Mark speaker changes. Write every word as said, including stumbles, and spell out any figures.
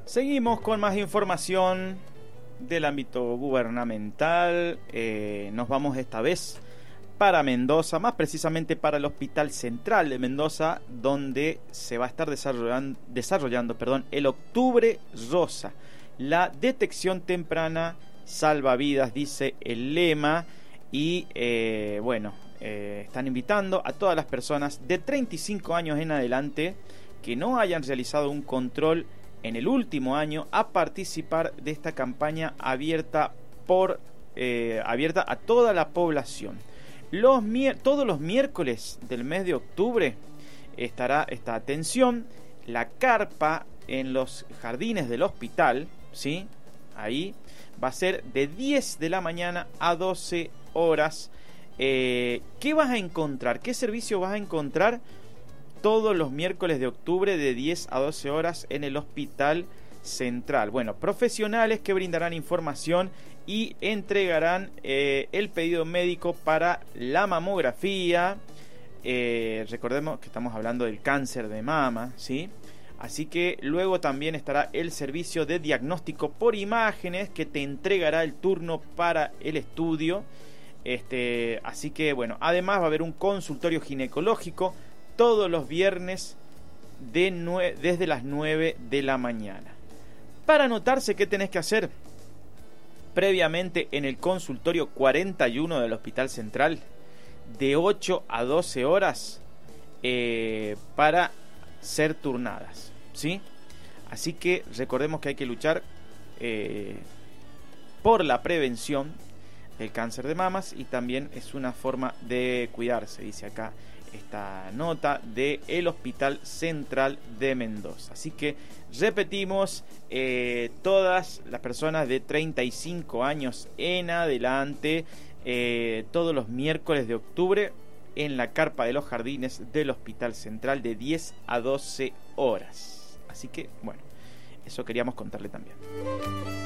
Speaker 1: Seguimos con más información del ámbito gubernamental. Eh, nos vamos esta vez para Mendoza, más precisamente para el Hospital Central de Mendoza, donde se va a estar desarrollando, desarrollando perdón, el Octubre Rosa. La detección temprana salva vidas, dice el lema. Y eh, bueno, eh, están invitando a todas las personas de treinta y cinco años en adelante que no hayan realizado un control en el último año a participar de esta campaña abierta por eh, abierta a toda la población. Los todos los miércoles del mes de octubre estará esta atención. La carpa en los jardines del hospital, ¿sí? Ahí va a ser de diez de la mañana a doce horas. Eh, ¿Qué vas a encontrar? ¿Qué servicio vas a encontrar todos los miércoles de octubre de diez a doce horas en el Hospital Central? Bueno, profesionales que brindarán información y entregarán eh, el pedido médico para la mamografía. Eh, recordemos que estamos hablando del cáncer de mama, ¿sí? Así que luego también estará el servicio de diagnóstico por imágenes que te entregará el turno para el estudio. Este, así que bueno, además va a haber un consultorio ginecológico todos los viernes de nue- desde las nueve de la mañana. Para anotarse, ¿qué tenés que hacer? Previamente en el consultorio cuarenta y uno del Hospital Central, de ocho a doce horas, eh, para ser turnadas, ¿sí? Así que recordemos que hay que luchar eh, por la prevención del cáncer de mamas, y también es una forma de cuidarse, dice acá esta nota de el Hospital Central de Mendoza. Así que repetimos, eh, todas las personas de treinta y cinco años en adelante, eh, todos los miércoles de octubre en la carpa de los jardines del Hospital Central de diez a doce horas. Así que bueno, eso queríamos contarle también.